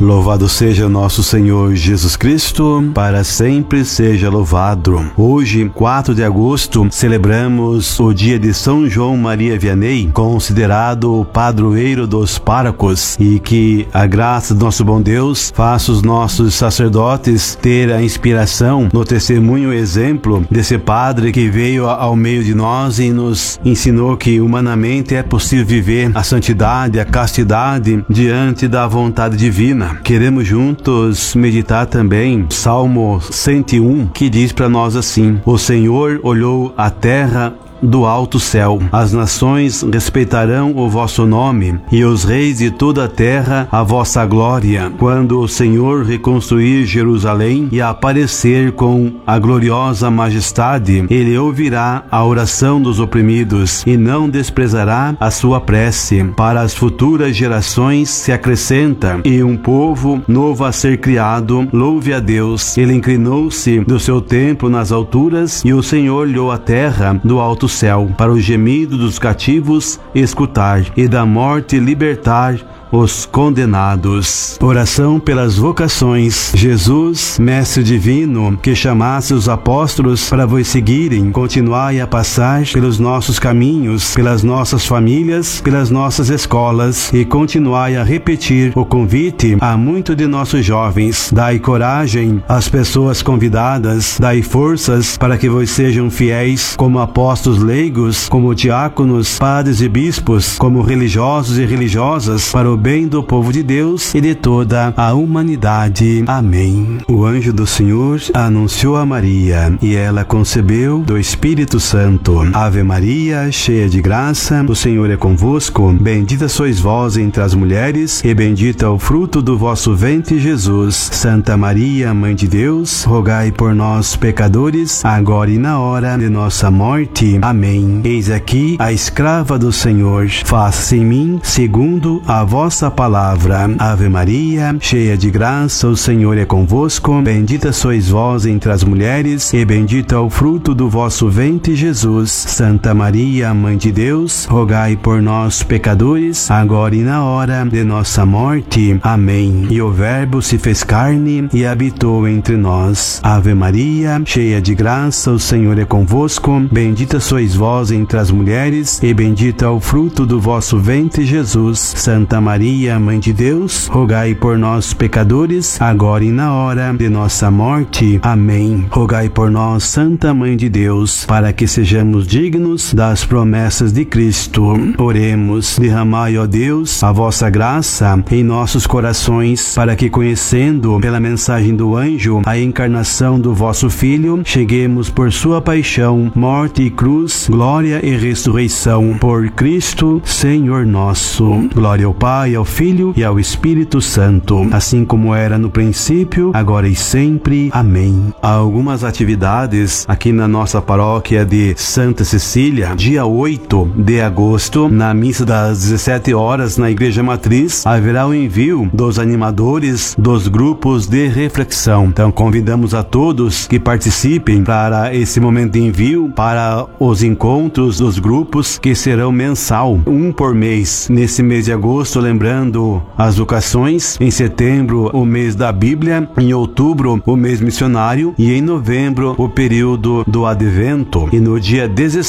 Louvado seja nosso Senhor Jesus Cristo, para sempre seja louvado. Hoje, 4 de agosto, celebramos o dia de São João Maria Vianney, considerado o padroeiro dos párocos, e que a graça do nosso bom Deus faça os nossos sacerdotes ter a inspiração no testemunho e exemplo desse padre que veio ao meio de nós e nos ensinou que humanamente é possível viver a santidade, a castidade diante da vontade divina. Queremos juntos meditar também Salmo 101, que diz para nós assim: o Senhor olhou a terra do alto céu, as nações respeitarão o vosso nome, e os reis de toda a terra a vossa glória, quando o Senhor reconstruir Jerusalém e aparecer com a gloriosa majestade. Ele ouvirá a oração dos oprimidos e não desprezará a sua prece. Para as futuras gerações se acrescenta, e um povo novo a ser criado. Louve a Deus. Ele inclinou-se do seu templo nas alturas, e o Senhor olhou a terra do alto céu, para o gemido dos cativos escutar, e da morte libertar os condenados. Oração pelas vocações. Jesus, Mestre Divino, que chamasse os apóstolos para vos seguirem, continuai a passar pelos nossos caminhos, pelas nossas famílias, pelas nossas escolas, e continuai a repetir o convite a muitos de nossos jovens. Dai coragem às pessoas convidadas, dai forças para que vos sejam fiéis como apóstolos leigos, como diáconos, padres e bispos, como religiosos e religiosas, para o bem do povo de Deus e de toda a humanidade. Amém. O anjo do Senhor anunciou a Maria, e ela concebeu do Espírito Santo. Ave Maria, cheia de graça, o Senhor é convosco. Bendita sois vós entre as mulheres, e bendito é o fruto do vosso ventre, Jesus. Santa Maria, Mãe de Deus, rogai por nós, pecadores, agora e na hora de nossa morte. Amém. Eis aqui a escrava do Senhor. Faça-se em mim segundo a vossa palavra. Ave Maria, cheia de graça, o Senhor é convosco. Bendita sois vós entre as mulheres, e bendito é o fruto do vosso ventre, Jesus. Santa Maria, Mãe de Deus, rogai por nós, pecadores, agora e na hora de nossa morte. Amém. E o Verbo se fez carne e habitou entre nós. Ave Maria, cheia de graça, o Senhor é convosco. Bendita sois vós entre as mulheres, e bendito é o fruto do vosso ventre, Jesus. Santa Maria, Mãe de Deus, rogai por nós, pecadores, agora e na hora de nossa morte. Amém. Rogai por nós, Santa Mãe de Deus, para que sejamos dignos das promessas de Cristo. Oremos. Derramai, ó Deus, a vossa graça em nossos corações, para que, conhecendo pela mensagem do anjo a encarnação do vosso Filho, cheguemos por sua paixão, morte e cruz, glória e ressurreição. Por Cristo, Senhor nosso. Glória ao Pai, ao Filho e ao Espírito Santo, assim como era no princípio, agora e sempre. Amém. Há algumas atividades aqui na nossa paróquia de Santa Cecília. Dia 8 de agosto, na missa das 17 horas, na Igreja Matriz, haverá o envio dos animadores dos grupos de reflexão. Então, convidamos a todos que participem para esse momento de envio, para os encontros dos grupos, que serão mensal, um por mês. Nesse mês de agosto, lembrando as vocações, em setembro o mês da Bíblia, em outubro o mês missionário, e em novembro o período do Advento. E no dia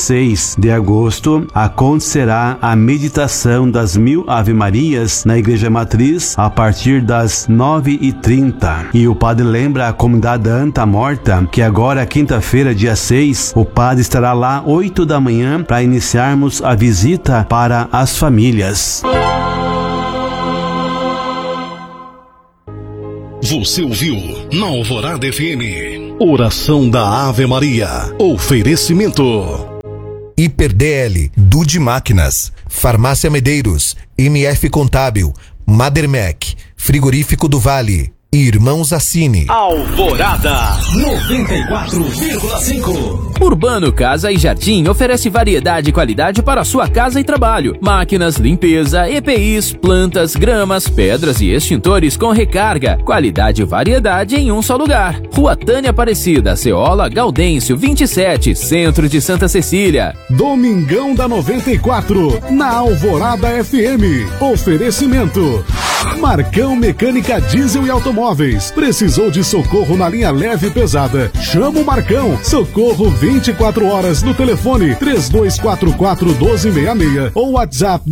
16 de agosto acontecerá a meditação das 1000 Ave-Marias na Igreja Matriz, a partir das 9h30. E o padre lembra a comunidade da Anta Morta que agora, quinta-feira, dia 6, o padre estará lá 8 da manhã para iniciarmos a visita para as famílias. Você ouviu na Alvorada FM, oração da Ave Maria. Oferecimento HiperDL, Dude Máquinas, Farmácia Medeiros, MF Contábil, Madermec, Frigorífico do Vale, Irmãos Assini. Alvorada 94,5. Urbano Casa e Jardim oferece variedade e qualidade para sua casa e trabalho. Máquinas, limpeza, EPIs, plantas, gramas, pedras e extintores com recarga. Qualidade e variedade em um só lugar. Rua Tânia Aparecida, Ceola, Gaudêncio, 27, Centro de Santa Cecília. Domingão da 94, na Alvorada FM. Oferecimento: Marcão Mecânica Diesel e Automóveis. Precisou de socorro na linha leve e pesada? Chama o Marcão. Socorro 24 horas no telefone 3244-1266 ou WhatsApp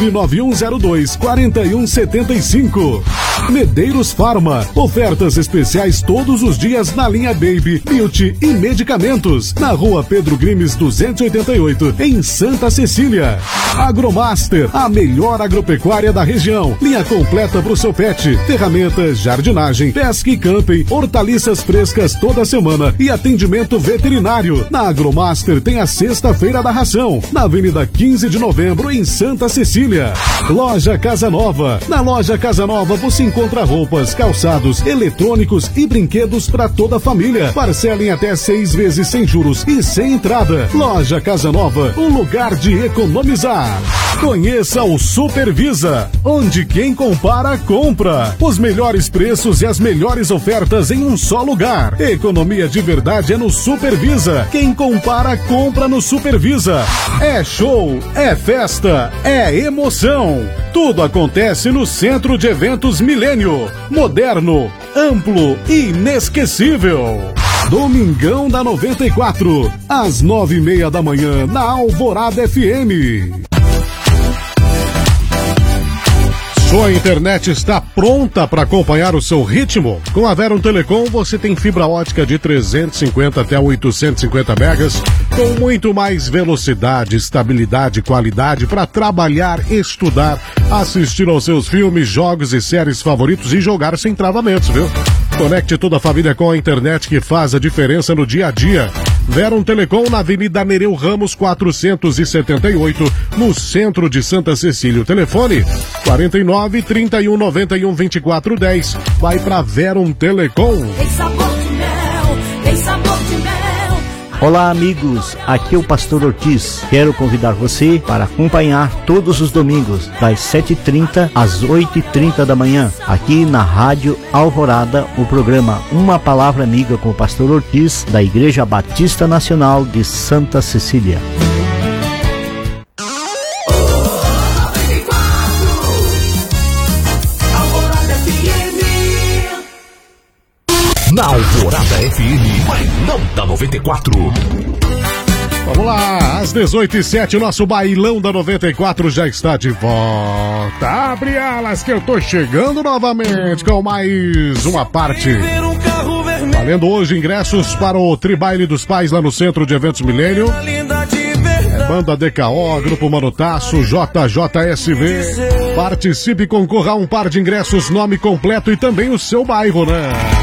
99102-4175. Medeiros Farma. Ofertas especiais todos os dias na linha Baby, Beauty e Medicamentos. Na rua Pedro Grimes 288, em Santa Cecília. Agromaster, a melhor agropecuária da região. Linha completa para o seu pet. Ferramentas, jardinagem, pesca e camping, hortaliças frescas toda semana e atendimento veterinário. Na Agromaster tem a Sexta-feira da Ração, na Avenida 15 de Novembro, em Santa Cecília. Loja Casa Nova. Na Loja Casa Nova você encontra roupas, calçados, eletrônicos e brinquedos para toda a família. Parcela em até 6 vezes sem juros e sem entrada. Loja Casa Nova, um lugar de economizar. Conheça o Supervisa, onde quem compara, compra. Os melhores preços e as melhores ofertas em um só lugar. Economia de verdade é no Supervisa. Quem compara, compra no Supervisa. É show, é festa, é emoção. Tudo acontece no Centro de Eventos Milênio. Moderno, amplo e inesquecível. Domingão da 94, às 9:30 da manhã, na Alvorada FM. Sua internet está pronta para acompanhar o seu ritmo? Com a Verum Telecom você tem fibra ótica de 350 até 850 megas, com muito mais velocidade, estabilidade e qualidade para trabalhar, estudar, assistir aos seus filmes, jogos e séries favoritos e jogar sem travamentos, viu? Conecte toda a família com a internet que faz a diferença no dia a dia. Verum Telecom na Avenida Nereu Ramos 478, no centro de Santa Cecília. O telefone 49 31 91 24 10. Vai pra Verum Telecom. Tem sabor de mel, tem sabor de mel. Olá amigos, aqui é o Pastor Ortiz. Quero convidar você para acompanhar todos os domingos das 7h30 às 8h30 da manhã, aqui na Rádio Alvorada, o programa Uma Palavra Amiga com o Pastor Ortiz, da Igreja Batista Nacional de Santa Cecília. Na Alvorada FM, mas não da 94. Vamos lá, às 18h07, nosso bailão da 94 já está de volta. Abre alas que eu tô chegando novamente com mais uma parte. Valendo hoje ingressos para o Tribaile dos Pais lá no Centro de Eventos Milênio. Banda DKO, Grupo Manotaço, JJSV. Participe e concorra a um par de ingressos, nome completo e também o seu bairro, né?